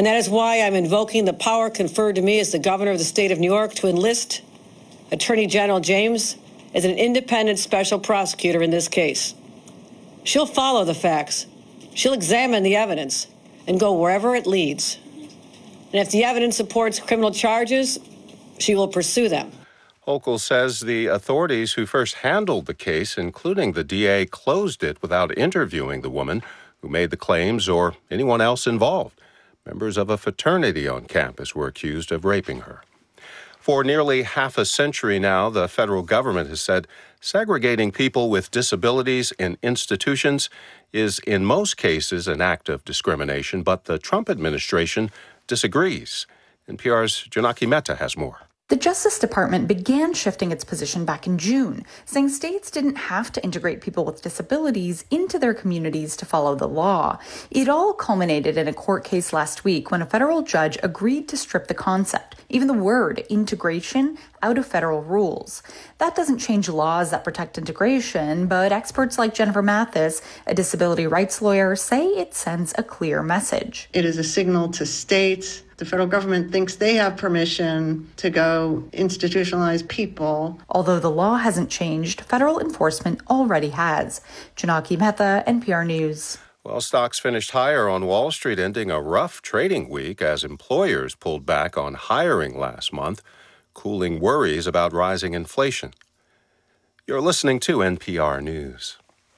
And that is why I'm invoking the power conferred to me as the governor of the state of New York to enlist Attorney General James as an independent special prosecutor in this case. She'll follow the facts. She'll examine the evidence and go wherever it leads. And if the evidence supports criminal charges, she will pursue them. Hochul says the authorities who first handled the case, including the DA, closed it without interviewing the woman who made the claims or anyone else involved. Members of a fraternity on campus were accused of raping her. For nearly half a century now, the federal government has said segregating people with disabilities in institutions is in most cases an act of discrimination, but the Trump administration disagrees. NPR's Janaki Mehta has more. The Justice Department began shifting its position back in June, saying states didn't have to integrate people with disabilities into their communities to follow the law. It all culminated in a court case last week when a federal judge agreed to strip the concept, even the word integration, out of federal rules. That doesn't change laws that protect integration, but experts like Jennifer Mathis, a disability rights lawyer, say it sends a clear message. It is a signal to states. The federal government thinks they have permission to go institutionalize people. Although the law hasn't changed, federal enforcement already has. Janaki Mehta, NPR News. Well, stocks finished higher on Wall Street, ending a rough trading week as employers pulled back on hiring last month, cooling worries about rising inflation. You're listening to NPR News.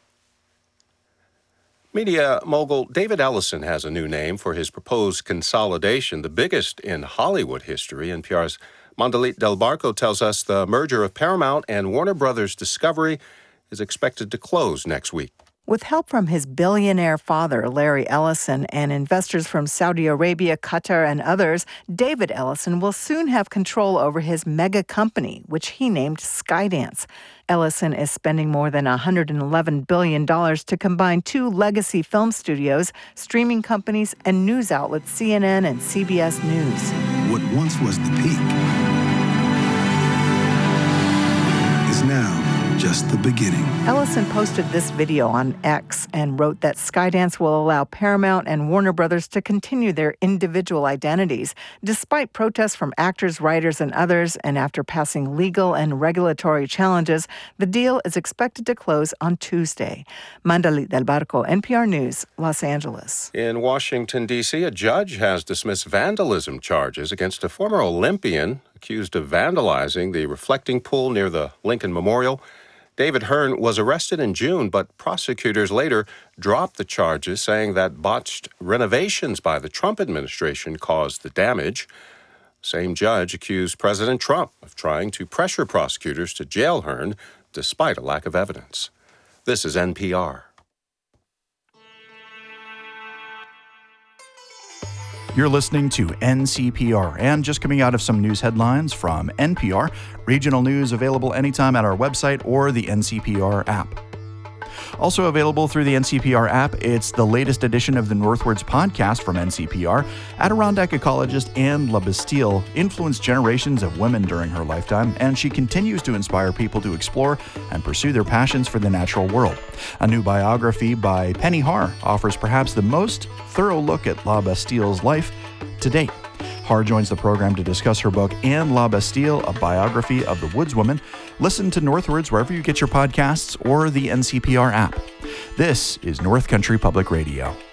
Media mogul David Ellison has a new name for his proposed consolidation, the biggest in Hollywood history. NPR's Mandalit Del Barco tells us the merger of Paramount and Warner Brothers Discovery is expected to close next week. With help from his billionaire father, Larry Ellison, and investors from Saudi Arabia, Qatar, and others, David Ellison will soon have control over his mega company, which he named Skydance. Ellison is spending more than $111 billion to combine two legacy film studios, streaming companies, and news outlets CNN and CBS News. What once was the peak is now just the beginning. Ellison posted this video on X and wrote that Skydance will allow Paramount and Warner Brothers to continue their individual identities, despite protests from actors, writers, and others, and after passing legal and regulatory challenges, the deal is expected to close on Tuesday. Mandalit Del Barco, NPR News, Los Angeles. In Washington, D.C., a judge has dismissed vandalism charges against a former Olympian accused of vandalizing the reflecting pool near the Lincoln Memorial. David Hearn was arrested in June, but prosecutors later dropped the charges, saying that botched renovations by the Trump administration caused the damage. The same judge accused President Trump of trying to pressure prosecutors to jail Hearn, despite a lack of evidence. This is NPR. You're listening to NCPR, and just coming out of some news headlines from NPR, regional news available anytime at our website or the NCPR app. Also available through the NCPR app, it's the latest edition of the Northwards podcast from NCPR. Adirondack ecologist Anne LaBastille influenced generations of women during her lifetime, and she continues to inspire people to explore and pursue their passions for the natural world. A new biography by Penny Har offers perhaps the most thorough look at LaBastille's life to date. Har joins the program to discuss her book, Anne LaBastille, a biography of the woodswoman. Listen to Northwards wherever you get your podcasts or the NCPR app. This is North Country Public Radio.